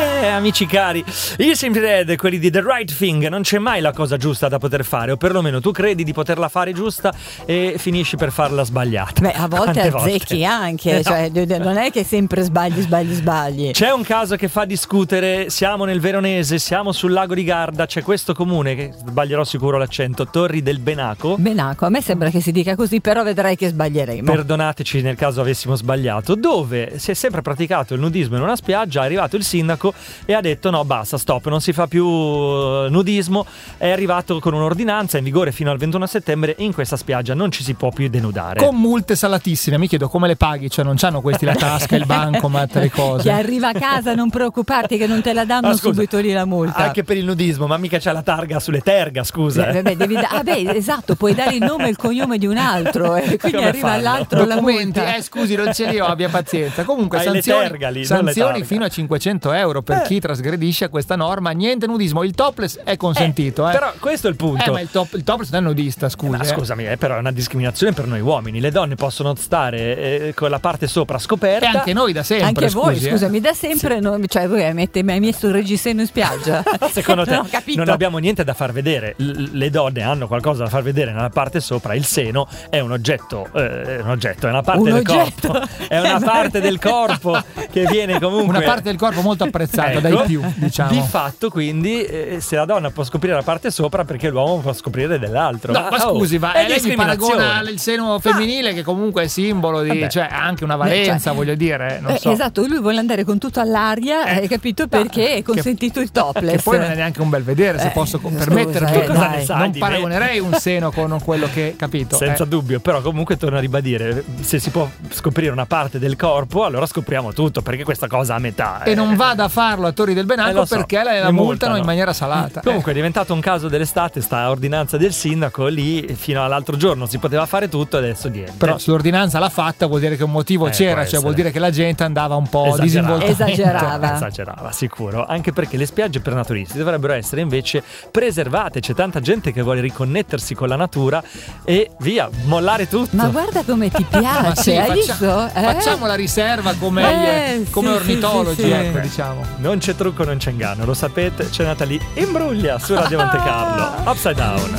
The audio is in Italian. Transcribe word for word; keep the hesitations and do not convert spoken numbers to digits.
Eh, amici cari, io sempre Red, quelli di The Right Thing, non c'è mai la cosa giusta da poter fare, o perlomeno tu credi di poterla fare giusta e finisci per farla sbagliata. Beh, a volte azzecchi anche, Eh, cioè no. non è che sempre sbagli, sbagli, sbagli. C'è un caso che fa discutere, siamo nel Veronese, siamo sul lago di Garda, c'è questo comune, che sbaglierò sicuro l'accento, Torri del Benaco. Benaco, a me sembra che si dica così, però vedrai che sbaglieremo. Perdonateci nel caso avessimo sbagliato, dove si è sempre praticato il nudismo in una spiaggia, è arrivato il sindaco e ha detto no basta, stop, non si fa più nudismo, è arrivato con un'ordinanza in vigore fino al ventuno settembre, in questa spiaggia non ci si può più denudare. Con multe salatissime, mi chiedo come le paghi, cioè non c'hanno questi la tasca, il bancomat, le cose. Chi arriva a casa non preoccuparti che non te la danno Ah, scusa, subito lì la multa. anche per il nudismo, ma mica c'è la targa sulle terga, scusa. Eh, vabbè, devi da- ah, beh, esatto, puoi dare il nome e il cognome di un altro e quindi Come arriva fanno? all'altro la Documenti, multa. eh scusi non ce li ho, abbia pazienza. Comunque Hai le sanzioni, terga lì, non le sanzioni targa. fino a cinquecento euro per Eh. chi trasgredisce a questa norma. Niente nudismo, il topless è consentito, eh. Però questo è il punto. Eh, ma il, top, il topless non è nudista, scusi. Ma eh. scusami, eh, però è una discriminazione per noi uomini. Le donne possono stare eh, con la parte sopra scoperta. E anche noi da sempre, Anche voi, scusi, eh. scusami, da sempre non- cioè voi avete mai messo il reggiseno in spiaggia? Secondo te Non ho capito. non abbiamo niente da far vedere? L- le donne hanno qualcosa da far vedere nella parte sopra. Il seno è un oggetto, eh, è un oggetto, è una parte Un del oggetto. corpo. È una Eh, parte del corpo che viene comunque. Una parte del corpo molto apprezzata Ecco. dai più, diciamo. Di fatto, quindi, eh, se la donna può scoprire la parte sopra, perché l'uomo può scoprire dell'altro? No, ma oh, scusi, va, è eh, lei mi paragona discriminazione. il seno femminile che comunque è simbolo di, Vabbè. cioè ha anche una valenza, Cioè, voglio dire, non eh, so. Esatto, lui vuole andare con tutto all'aria, hai capito perché è consentito il topless. Che poi non è neanche un bel vedere, se Eh, posso scusa, permettermi. eh, cosa ne sai non di me? paragonerei un seno con quello che, capito? Senza eh. dubbio, però comunque torno a ribadire, se si può scoprire una parte del corpo, allora scopriamo tutto, perché questa cosa a metà. E eh. non vada a farlo a Torri del Eh, Benaco lo so, perché la, la mi multano multano. in maniera salata. Comunque è diventato un caso dell'estate, sta ordinanza del sindaco, lì fino all'altro giorno si poteva fare tutto, adesso niente. Però se l'ordinanza l'ha fatta vuol dire che un motivo Eh, c'era, può cioè vuol essere. dire che la gente andava un po' Esagerava. disinvoltamente. Esagerava. Esagerava, sicuro. Anche perché le spiagge per naturisti dovrebbero essere invece preservate. C'è tanta gente che vuole riconnettersi con la natura e via, mollare tutto. Ma guarda come ti piace, Ma sì, hai faccia- visto? Eh? facciamo la riserva come, Eh, come sì, ornitologi, sì, sì, ecco, sì. diciamo. Non c'è trucco, non c'è inganno, lo sapete, c'è Natalie Imbruglia su Radio Monte Carlo. Upside Down.